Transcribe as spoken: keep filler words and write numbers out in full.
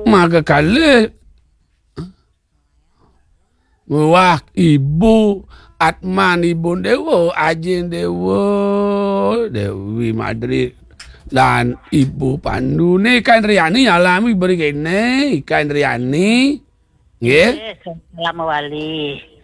Maka kalih wah ibu Atmanipun Dewa Ajeng Dewa Dewi Madri lan Ibu Pandune Ikan Riani alami beri kene Ikan Riani nggih Salam wali.